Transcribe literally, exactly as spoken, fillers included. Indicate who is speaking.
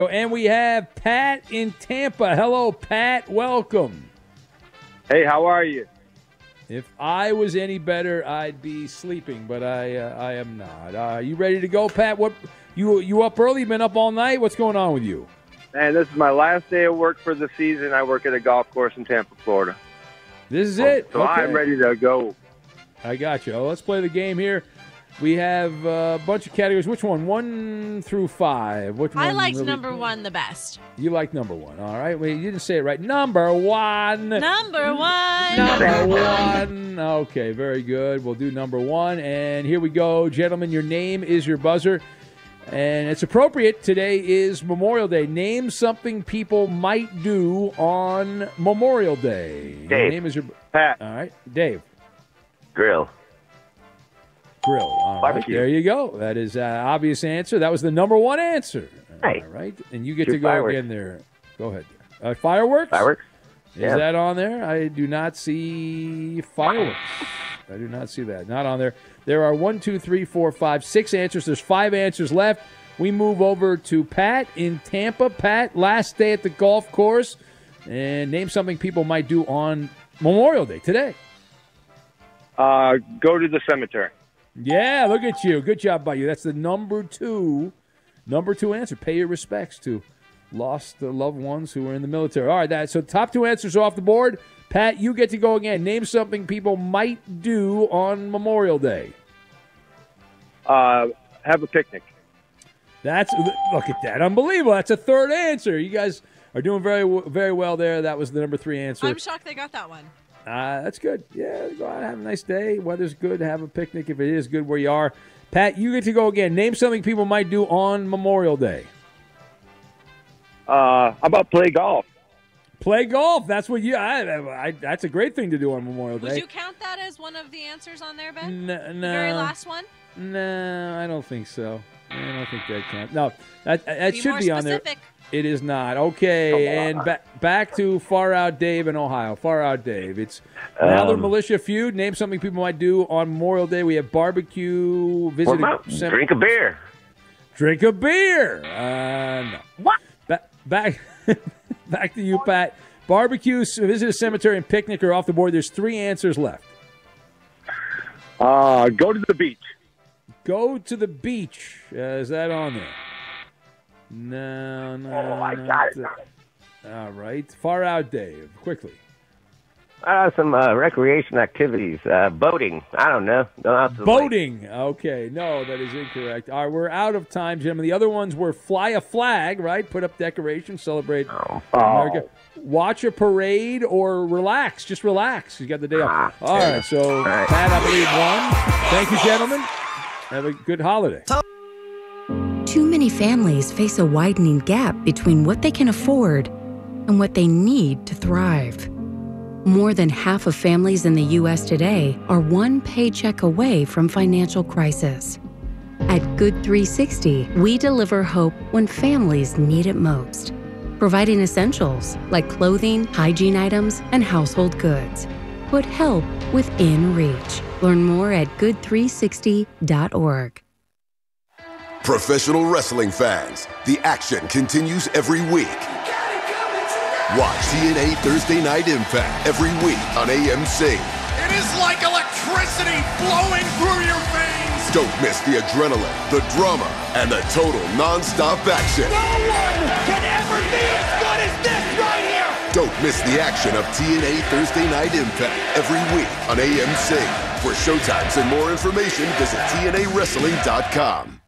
Speaker 1: And we have Pat in Tampa. Hello, Pat. Welcome.
Speaker 2: Hey, how are you?
Speaker 1: If I was any better, I'd be sleeping, but I uh, I am not. Uh, you ready to go, Pat? What you you up early? Been up all night? What's going on with you?
Speaker 2: Man, this is my last day of work for the season. I work at a golf course in Tampa, Florida.
Speaker 1: This is it.
Speaker 2: So
Speaker 1: okay.
Speaker 2: I'm ready to go.
Speaker 1: I got you. Oh, let's play the game here. We have a bunch of categories. Which one? One through five. Which
Speaker 3: I
Speaker 1: one
Speaker 3: liked
Speaker 1: really...
Speaker 3: number one the best.
Speaker 1: You like number one. All right. Well, you didn't say it right. Number one.
Speaker 3: Number one.
Speaker 1: Number one. Okay, very good. We'll do number one. And here we go. Gentlemen, your name is your buzzer. And it's appropriate. Today is Memorial Day. Name something people might do on Memorial Day.
Speaker 4: Dave.
Speaker 1: Your name is your...
Speaker 2: Pat.
Speaker 1: All right. Dave.
Speaker 4: Grill.
Speaker 1: Grill. All right,
Speaker 4: Barbecue.
Speaker 1: there you go. That is an obvious answer. That was the number one answer.
Speaker 4: Hey.
Speaker 1: All right, and you get
Speaker 4: Shoot
Speaker 1: to go
Speaker 4: fireworks.
Speaker 1: again there. Go ahead. Uh, fireworks?
Speaker 4: Fireworks?
Speaker 1: Is
Speaker 4: Yeah.
Speaker 1: that on there? I do not see fireworks. I do not see that. Not on there. There are one, two, three, four, five, six answers. There's five answers left. We move over to Pat in Tampa. Pat, last day at the golf course. And name something people might do on Memorial Day today.
Speaker 2: Uh, go to the cemetery.
Speaker 1: Yeah, look at you. Good job by you. That's the number two, number two answer. Pay your respects to lost uh, loved ones who were in the military. All right, that so top two answers are off the board. Pat, you get to go again. Name something people might do on Memorial Day.
Speaker 2: Uh, have a picnic.
Speaker 1: That's look at that, unbelievable. That's a third answer. You guys are doing very very well there. That was the number three answer.
Speaker 3: I'm shocked they got that one.
Speaker 1: Uh, that's good. Yeah, go out and have a nice day. Weather's good. Have a picnic if it is good where you are. Pat, you get to go again. Name something people might do on Memorial Day.
Speaker 2: Uh, how about play golf?
Speaker 1: Play golf. That's what you. I, I, that's a great thing to do on Memorial Day.
Speaker 3: Would you count that as one of the answers on there, Ben?
Speaker 1: No,
Speaker 3: The
Speaker 1: no,
Speaker 3: very last one?
Speaker 1: no, I don't think so. I don't think that counts. No, that, that
Speaker 3: Be
Speaker 1: should
Speaker 3: more
Speaker 1: be on there.
Speaker 3: specific.
Speaker 1: It is not. Okay, and ba- back to Far Out Dave in Ohio. Far Out Dave. It's Maller
Speaker 4: Um,
Speaker 1: Militia Feud. Name something people might do on Memorial Day. We have barbecue, visit
Speaker 4: Well,
Speaker 1: a sem-
Speaker 4: drink a beer.
Speaker 1: Drink a beer. Uh, no.
Speaker 4: What?
Speaker 1: Ba- back, back to you, Pat. Barbecue, s- visit a cemetery, and picnic are off the board. There's three answers left.
Speaker 2: Uh, go to the beach.
Speaker 1: Go to the beach. Uh, is that on there? No, no.
Speaker 4: Oh, I
Speaker 1: not
Speaker 4: got it.
Speaker 1: that. All right. Far Out Dave. Quickly.
Speaker 4: Uh, some uh, recreation activities. Uh, boating. I don't know. Go out to the lake.
Speaker 1: Boating. Okay. No, that is incorrect. All right, we're out of time, gentlemen. The other ones were fly a flag, right? Put up decorations, celebrate
Speaker 4: Oh.
Speaker 1: America. Watch a parade or relax. Just relax. You got the day off.
Speaker 4: Ah,
Speaker 1: All
Speaker 4: yeah.
Speaker 1: right. So,
Speaker 4: right.
Speaker 1: Pat, I believe, won. Thank you, gentlemen. Have a good holiday.
Speaker 5: Too many families face a widening gap between what they can afford and what they need to thrive. More than half of families in the U S today are one paycheck away from financial crisis. At Good three sixty, we deliver hope when families need it most, providing essentials like clothing, hygiene items, and household goods. Put help within reach. Learn more at good three sixty dot org.
Speaker 6: Professional wrestling fans, the action continues every week. Watch T N A Thursday Night Impact every week on A M C.
Speaker 7: It is like electricity flowing through your veins.
Speaker 6: Don't miss the adrenaline, the drama, and the total non-stop action.
Speaker 7: No one can ever be as good as this right here.
Speaker 6: Don't miss the action of T N A Thursday Night Impact every week on A M C. For showtimes and more information, visit T N A wrestling dot com.